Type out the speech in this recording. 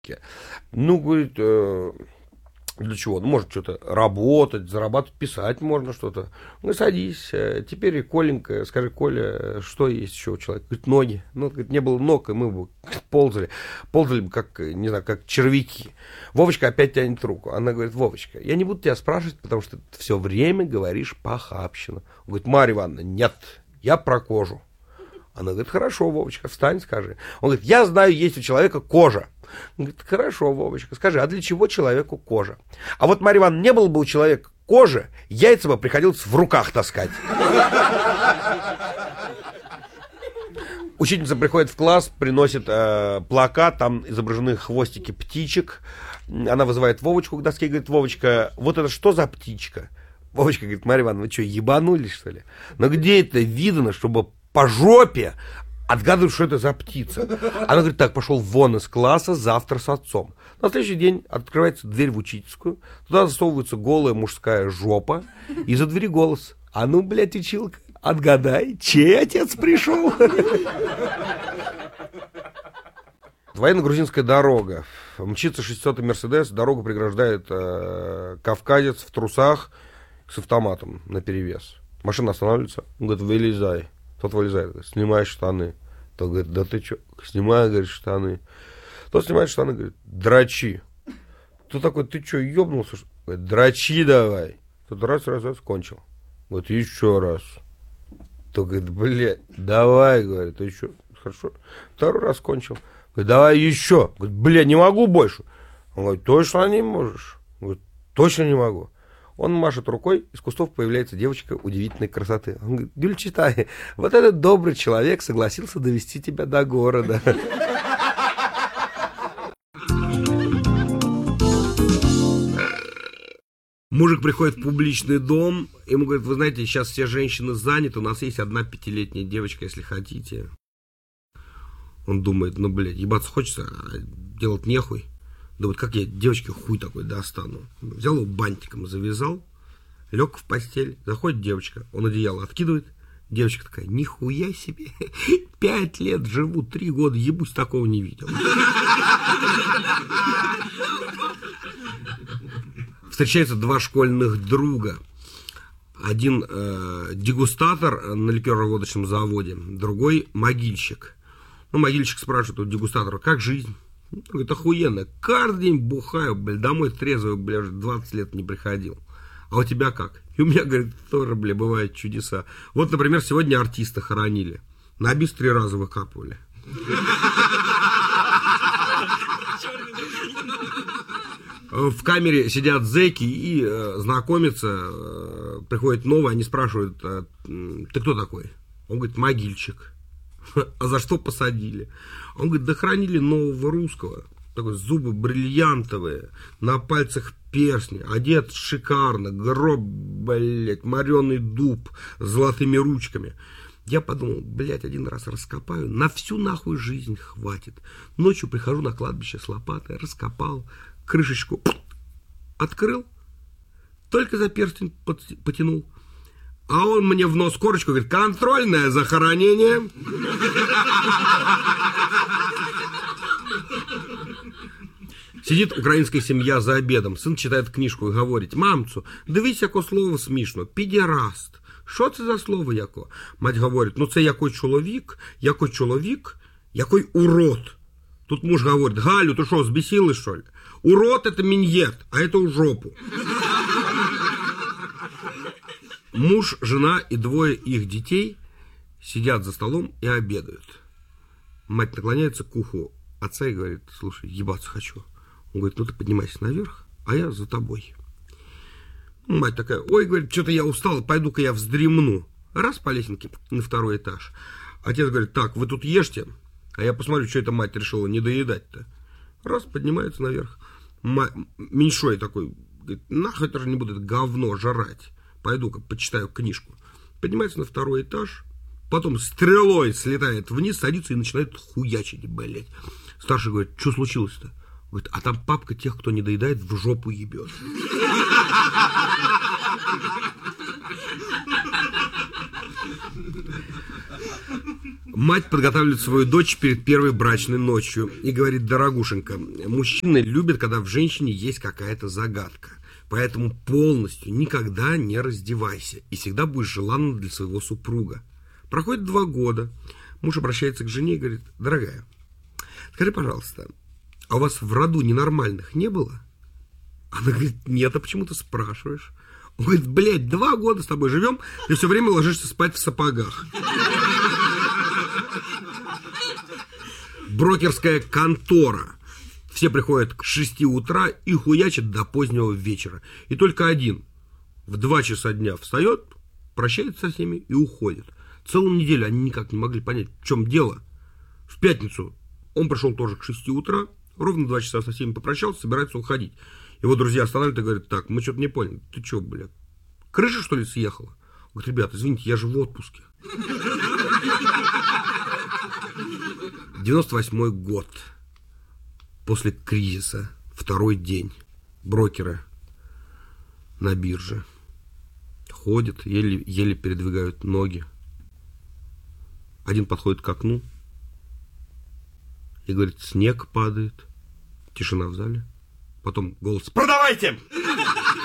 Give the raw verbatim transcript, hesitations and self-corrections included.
Ну, говорит, э, для чего? Ну, может, что-то работать, зарабатывать, писать можно что-то. Ну, садись. э, Теперь, Коленька, скажи, Коля, что есть еще у человека? Говорит, ноги. Ну, говорит, не было ног, и мы бы ползали. Ползали бы, как, не знаю, как червяки. Вовочка опять тянет руку. Она говорит, Вовочка, я не буду тебя спрашивать, потому что ты все время говоришь похабщину. Он говорит, Марья Ивановна, нет, я про кожу. Она говорит, хорошо, Вовочка, встань, скажи. Он говорит, я знаю, есть у человека кожа. Он говорит, хорошо, Вовочка, скажи, а для чего человеку кожа? А вот, Марья Ивановна, не было бы у человека кожи, яйца бы приходилось в руках таскать. Учительница приходит в класс, приносит э, плакат, там изображены хвостики птичек. Она вызывает Вовочку к доске и говорит, Вовочка, вот это что за птичка? Вовочка говорит, Марья Ивановна, вы что, ебанулись, что ли? Но где это видно, чтобы по жопе отгадывают, что это за птица? Она говорит, так, пошел вон из класса, завтра с отцом. На следующий день открывается дверь в учительскую, туда засовывается голая мужская жопа, и за двери голос, а ну, блядь, училка, отгадай, чей отец пришел? Военно-грузинская дорога. Мчится шестисотый Мерседес, дорогу преграждает э, кавказец в трусах с автоматом наперевес. Машина останавливается, он говорит, вылезай. Тот вылезает, говорит, снимай штаны. Тот говорит, да ты что, снимай, говорит, штаны. Тот снимает штаны, говорит, дрочи. Тот такой, ты что, ебнулся? Говорит, дрочи давай. Тот раз, раз, раз, кончил. Говорит, еще раз. Тот говорит, блядь, давай, говорит, еще. Хорошо. Второй раз кончил. Говорит, давай еще. Говорит, блядь, не могу больше. Он говорит, точно не можешь? Говорит, точно не могу. Он машет рукой, из кустов появляется девочка удивительной красоты. Он говорит, Гюльчатай, вот этот добрый человек согласился довести тебя до города. Мужик приходит в публичный дом, ему говорит, вы знаете, сейчас все женщины заняты, у нас есть одна пятилетняя девочка, если хотите. Он думает, ну, блядь, ебаться хочется, а делать нехуй. Да вот как я девочке хуй такой достану. Взял его бантиком, завязал, лег в постель, заходит девочка, он одеяло откидывает, девочка такая, нихуя себе, пять лет живу, три года, ебусь, такого не видел. Встречаются два школьных друга. Один э, дегустатор на ликероводочном заводе, другой могильщик. Ну, могильщик спрашивает у дегустатора, как жизнь? Он говорит, охуенно, каждый день бухаю, блядь, домой трезвый, блядь, уже двадцать лет не приходил. А у тебя как? И у меня, говорит, тоже, блядь, бывают чудеса. Вот, например, сегодня артиста хоронили. На бис три раза выкапывали. В камере сидят зэки и э, знакомятся, э, приходит новый, они спрашивают, э, ты кто такой? Он говорит, могильщик. А за что посадили? Он говорит, да хранили нового русского. Такой, зубы бриллиантовые, на пальцах перстни, одет шикарно, гроб, блядь, мореный дуб с золотыми ручками. Я подумал, блядь, один раз раскопаю, на всю нахуй жизнь хватит. Ночью прихожу на кладбище с лопатой, раскопал, крышечку открыл, только за перстень потянул. А он мне в нос корочку говорит, контрольное захоронение. Сидит українська сім'я за обедом, сын читает книжку и говорит, мамцу, дивись, яко слово смішно, підіраст. Що це за слово яко? Мать говорить, ну це якой чоловік, якой чоловік, якой урод. Тут муж говорит, Галю, ты что, взбесилась, что ли? Урод это миньет, а это у жопу. Муж, жена и двое их детей сидят за столом и обедают. Мать наклоняется к уху отца и говорит, слушай, ебаться хочу. Он говорит, ну ты поднимайся наверх, а я за тобой. Мать такая, ой, говорит, что-то я устал, пойду-ка я вздремну. Раз по лесенке на второй этаж. Отец говорит, так, вы тут ешьте, а я посмотрю, что эта мать решила не доедать-то. Раз, поднимается наверх. Ма- меньшой такой, говорит, нахуй это же не буду это говно жрать. Пойду-ка почитаю книжку. Поднимается на второй этаж, потом стрелой слетает вниз, садится и начинает хуячить, блядь. Старший говорит, что случилось-то? Говорит, а там папка тех, кто не доедает, в жопу ебет. Мать подготавливает свою дочь перед первой брачной ночью и говорит: дорогушенька, мужчины любят, когда в женщине есть какая-то загадка. Поэтому полностью никогда не раздевайся и всегда будешь желанна для своего супруга. Проходит два года. Муж обращается к жене и говорит: дорогая, скажи, пожалуйста, а у вас в роду ненормальных не было? Она говорит: нет, а почему ты спрашиваешь? Он говорит: блядь, два года с тобой живем, ты все время ложишься спать в сапогах. Брокерская контора. Все приходят к шести утра и хуячат до позднего вечера. И только один в два часа дня встает, прощается со всеми и уходит. Целую неделю они никак не могли понять, в чем дело. В пятницу он пришел тоже к шести утра, ровно два часа со всеми попрощался, собирается уходить. Его друзья останавливают и говорят: так, мы что-то не поняли, ты что, блядь, крыша, что ли, съехала? Он говорит: ребята, извините, я же в отпуске. девяносто восьмой год. После кризиса. Второй день. Брокеры на бирже ходят, еле, еле передвигают ноги. Один подходит к окну и говорит: снег падает. Тишина в зале. Потом голос: продавайте!